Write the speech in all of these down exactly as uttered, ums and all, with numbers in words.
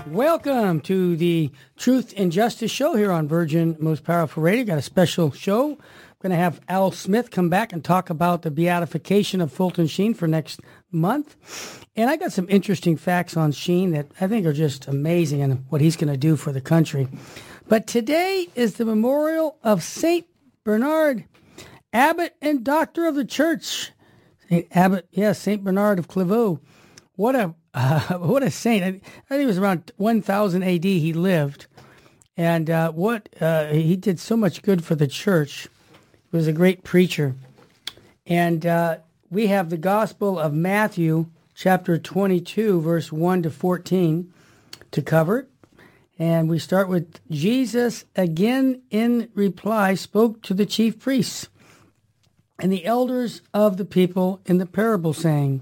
Welcome to the Truth and Justice Show here on Virgin Most Powerful Radio. Got a special show. I'm going to have Al Smith come back and talk about the beatification of Fulton Sheen for next month. And I got some interesting facts on Sheen that I think are just amazing and what he's going to do for the country. But today is the memorial of Saint Bernard, abbot and doctor of the church. Saint Abbot, yes, Saint Bernard of Clairvaux. What a uh, what a saint! I, I think it was around one thousand A D he lived, and uh, what uh, he did so much good for the church. He was a great preacher, and uh, we have the Gospel of Matthew, chapter twenty-two, verse one to fourteen, to cover. And we start with Jesus again in reply spoke to the chief priests and the elders of the people in the parable, saying,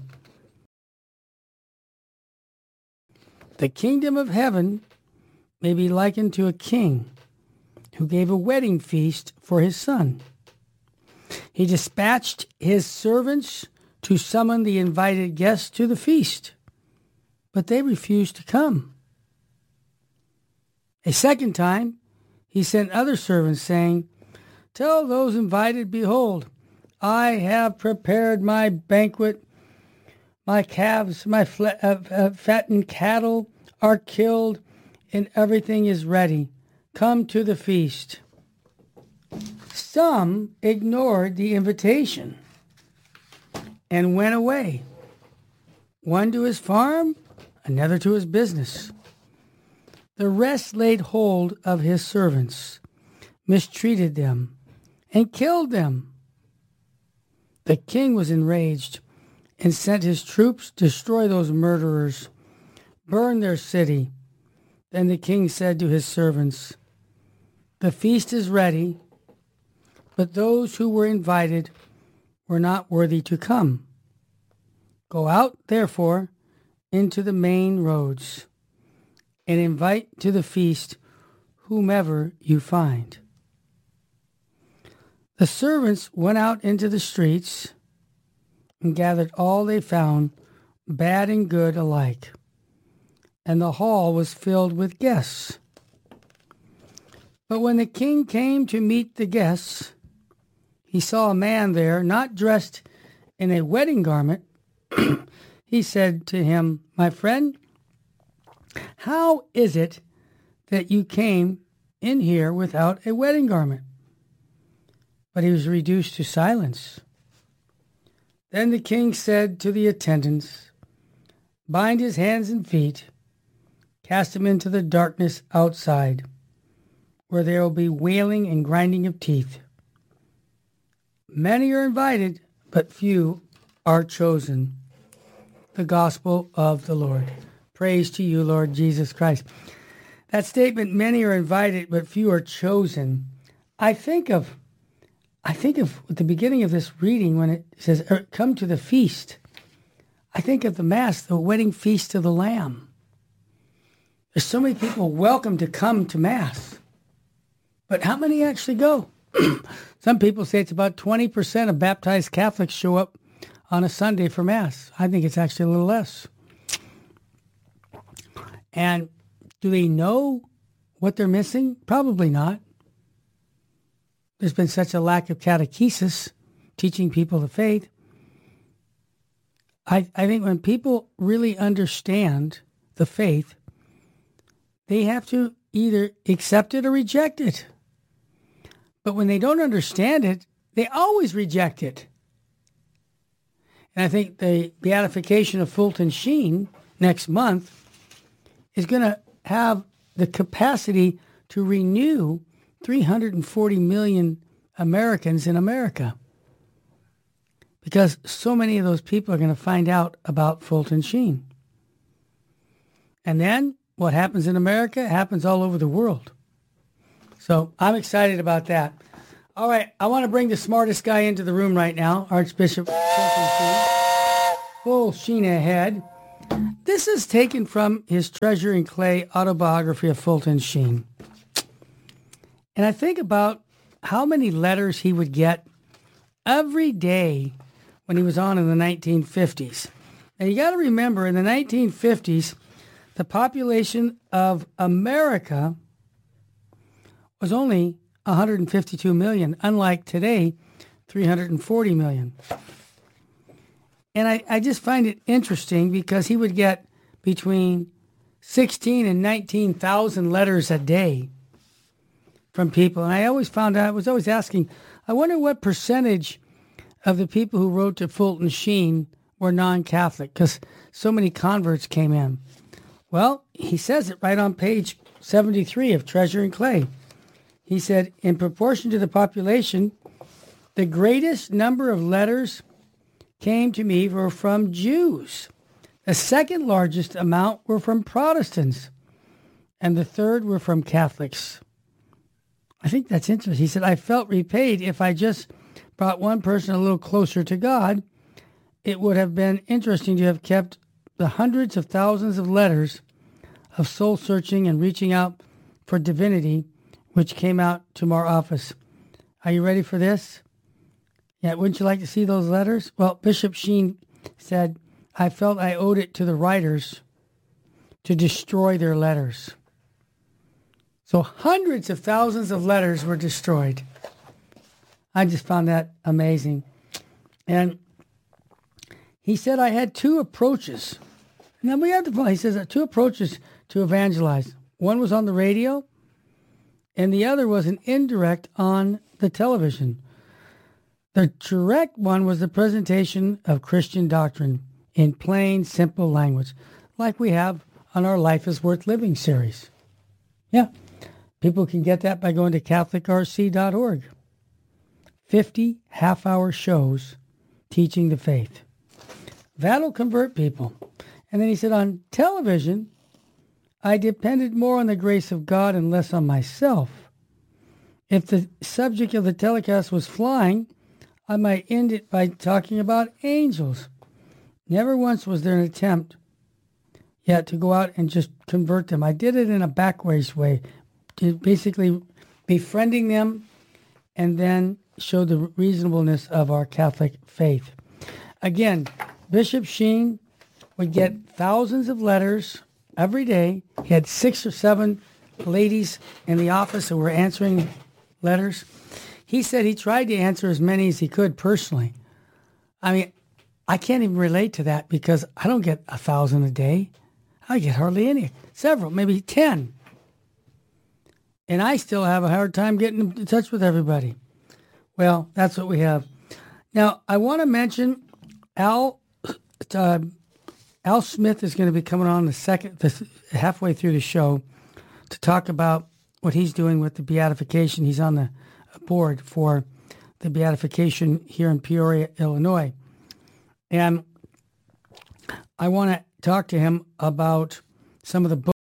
"The kingdom of heaven may be likened to a king who gave a wedding feast for his son. He dispatched his servants to summon the invited guests to the feast, but they refused to come. A second time, he sent other servants, saying, 'Tell those invited, behold, I have prepared my banquet. My calves, my fla- uh, uh, fattened cattle are killed, and everything is ready. Come to the feast.' Some ignored the invitation and went away, one to his farm, another to his business. The rest laid hold of his servants, mistreated them, and killed them. The king was enraged and sent his troops to destroy those murderers, burn their city. Then the king said to his servants, 'The feast is ready, but those who were invited were not worthy to come. Go out, therefore, into the main roads, and invite to the feast whomever you find.' The servants went out into the streets and gathered all they found, bad and good alike, and the hall was filled with guests. But when the king came to meet the guests, he saw a man there not dressed in a wedding garment. He said to him, 'My friend, how is it that you came in here without a wedding garment?' But he was reduced to silence. Then the king said to the attendants, 'Bind his hands and feet, cast him into the darkness outside, where there will be wailing and grinding of teeth. Many are invited, but few are chosen.' The gospel of the Lord. Praise to you, Lord Jesus Christ." That statement, "many are invited, but few are chosen," I think of I think of at the beginning of this reading when it says, "Come to the feast." I think of the Mass, the wedding feast of the Lamb. There's so many people welcome to come to Mass, but how many actually go? Some people say it's about twenty percent of baptized Catholics show up on a Sunday for Mass. I think it's actually a little less. And do they know what they're missing? Probably not. There's been such a lack of catechesis, teaching people the faith. I, I think when people really understand the faith, they have to either accept it or reject it. But when they don't understand it, they always reject it. And I think the beatification of Fulton Sheen next month is going to have the capacity to renew three hundred forty million Americans in America, because so many of those people are going to find out about Fulton Sheen. And then what happens in America happens all over the world. So I'm excited about that. All right, I want to bring the smartest guy into the room right now, Archbishop Fulton Sheen. Full Sheen ahead. This is taken from his Treasure in Clay autobiography of Fulton Sheen. And I think about how many letters he would get every day when he was on in the nineteen fifties. And you got to remember, in the nineteen fifties, the population of America was only one hundred fifty-two million, unlike today, three hundred forty million. And I, I just find it interesting because he would get between sixteen and nineteen thousand letters a day from people. And I always found out, I was always asking, I wonder what percentage of the people who wrote to Fulton Sheen were non-Catholic, because so many converts came in. Well, he says it right on page seventy-three of Treasure and Clay. He said, in proportion to the population, the greatest number of letters came to me were from Jews. The second largest amount were from Protestants, and the third were from Catholics. I think that's interesting. He said, I felt repaid if I just brought one person a little closer to God. It would have been interesting to have kept the hundreds of thousands of letters of soul-searching and reaching out for divinity, which came out to our office. Are you ready for this? Yeah, wouldn't you like to see those letters? Well, Bishop Sheen said, I felt I owed it to the writers to destroy their letters. So hundreds of thousands of letters were destroyed. I just found that amazing. And he said, I had two approaches. And then we had the, he says, uh, two approaches to evangelize. One was on the radio, and the other was an indirect on the television. The direct one was the presentation of Christian doctrine in plain, simple language, like we have on our Life is Worth Living series. Yeah, people can get that by going to Catholic R C dot org. fifty half-hour shows teaching the faith. That'll convert people. And then he said, on television, I depended more on the grace of God and less on myself. If the subject of the telecast was flying, I might end it by talking about angels. Never once was there an attempt yet to go out and just convert them. I did it in a backways way, basically befriending them and then show the reasonableness of our Catholic faith. Again, Bishop Sheen would get thousands of letters every day. He had six or seven ladies in the office who were answering letters. He said he tried to answer as many as he could personally. I mean, I can't even relate to that because I don't get a thousand a day. I get hardly any. Several, maybe ten. And I still have a hard time getting in touch with everybody. Well, that's what we have. Now, I want to mention Al uh, Al Smith is going to be coming on the second, the, halfway through the show to talk about what he's doing with the beatification. He's on the board for the beatification here in Peoria, Illinois. And I want to talk to him about some of the books